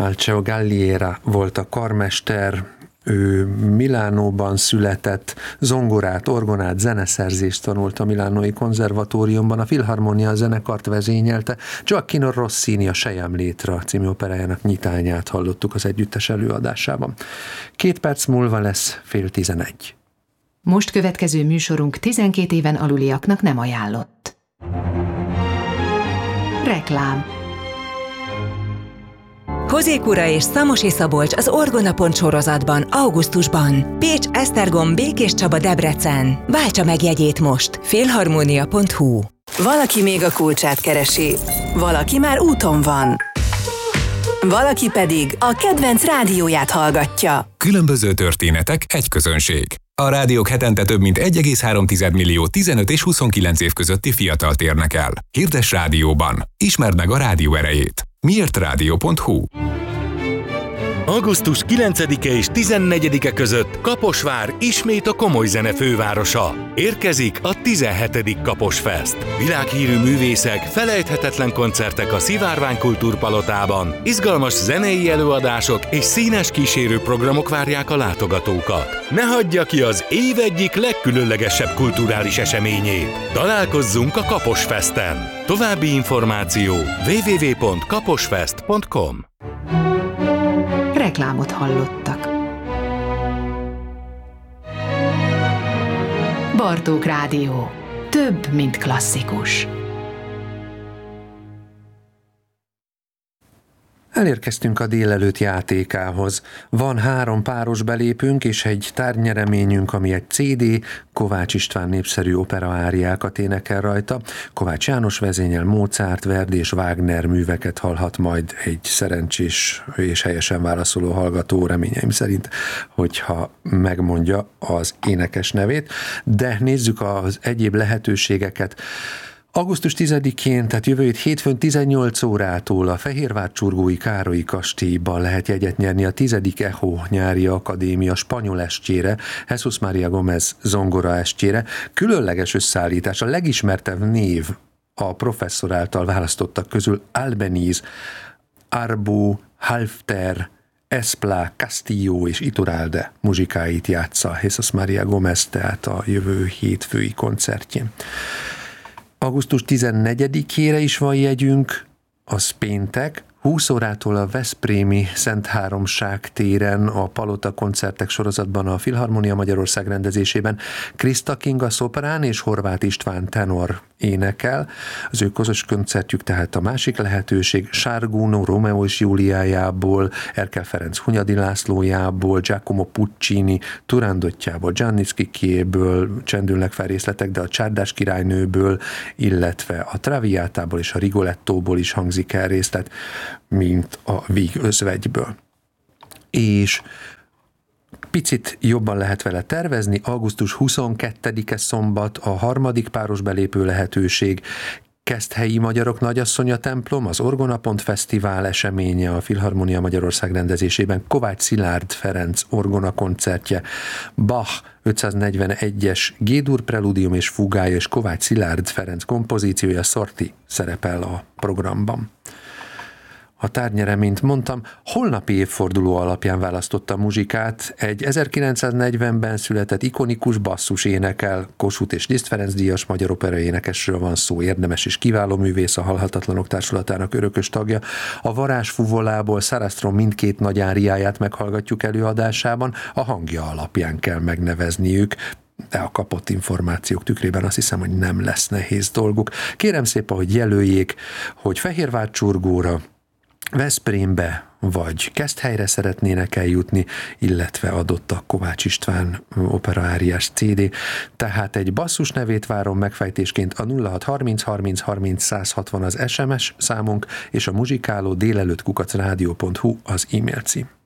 Alceo Galliera volt a karmester, ő Milánóban született, zongorát, orgonát, zeneszerzést tanult a Milánói Konzervatóriumban, a Filharmonia zenekart vezényelte. Gioacchino Rossini a Sejem létra című operájának nyitányát hallottuk az együttes előadásában. 2 perc múlva lesz 10:30. Most következő műsorunk 12 éven aluliaknak nem ajánlott. Reklám. Hozékura és Szamosi Szabolcs az Orgona sorozatban augusztusban. Pécs, Esztergom, Békés Csaba, Debrecen. Váltsa meg jegyét most. Filharmonia.hu. Valaki még a kulcsát keresi, valaki már úton van. Valaki pedig a kedvenc rádióját hallgatja. Különböző történetek, egy közönség. A rádiók hetente több mint 1,3 millió 15 és 29 év közötti fiatalt érnek el. Hirdess rádióban. Ismerd meg a rádió erejét. Miértrádió.hu. Augusztus 9-e és 14-e között Kaposvár ismét a komoly zene fővárosa. Érkezik a 17. Kaposfest. Világhírű művészek, felejthetetlen koncertek a Szivárvány Kultúrpalotában, izgalmas zenei előadások és színes kísérőprogramok várják a látogatókat. Ne hagyja ki az év egyik legkülönlegesebb kulturális eseményét. Találkozzunk a Kaposfesten. További információ www.kaposfest.com. Reklámot hallottak. Bartók Rádió. Több, mint klasszikus. Elérkeztünk a délelőtt játékához. Van 3 páros belépünk és egy tárgynyereményünk, ami egy CD, Kovács István népszerű operaáriákat énekel rajta. Kovács János vezényel Mozart, Verdi és Wagner műveket hallhat majd egy szerencsés és helyesen válaszoló hallgató, reményeim szerint, hogyha megmondja az énekes nevét. De nézzük az egyéb lehetőségeket. Augusztus 10-én, tehát jövő hét hétfőn 18 órától a Fehérvárcsurgói Károlyi kastélyban lehet jegyet nyerni a 10. EHO nyári akadémia spanyol estjére, Jesus María Gómez zongora estjére. Különleges összeállítás, a legismertebb név a professzor által választottak közül Albeniz, Arbu, Halfter, Esplá, Castillo és Iturralde muzsikáit játsza Jesus María Gómez, tehát a jövő hétfői koncertjén. Augusztus 14-ére is van jegyünk, az péntek, 20 órától a veszprémi Szent Háromság téren a Palota koncertek sorozatban a Filharmonia Magyarország rendezésében Krista Kinga szoprán és Horváth István tenor énekel. Az ő közös koncertjük tehát a másik lehetőség. Sárgúno Rómeó és Júliájából, Erkel Ferenc Hunyadi Lászlójából, Giacomo Puccini Turandotjából, Gianni Schicchiéből csendülnek fel részletek, de a Csárdás királynőből, illetve a Traviátából és a Rigolettóból is hangzik el részlet, mint a Víg özvegyből. És picit jobban lehet vele tervezni, augusztus 22-e szombat a harmadik páros belépő lehetőség, Keszthelyi Magyarok Nagyasszonya templom, az Orgonapont Fesztivál eseménye a Filharmonia Magyarország rendezésében, Kovács Szilárd Ferenc orgona koncertje, Bach 541-es G-dur preludium és fugája és Kovács Szilárd Ferenc kompozíciója, Sorti szerepel a programban. A tárgynyereményt mondtam, holnapi évforduló alapján választotta a muzsikát. Egy 1940-ben született ikonikus basszus énekel, Kossuth és Liszt Ferenc díjas magyar opera énekesről van szó, érdemes és kiváló művész, a Halhatatlanok Társulatának örökös tagja. A Varázs fuvolából Sarastron mindkét nagy áriáját meghallgatjuk előadásában, a hangja alapján kell megnevezniük, de a kapott információk tükrében azt hiszem, hogy nem lesz nehéz dolguk. Kérem szépen, hogy jelöljék, hogy Fehérvárcsurgóra, Veszprémbe vagy Keszthelyre szeretnének eljutni, illetve adott a Kovács István operaáriás CD. Tehát egy basszus nevét várom megfejtésként, a 0630 30 30 160 az SMS számunk, és a muzsikáló délelőtt @rádió.hu az e-mail cím.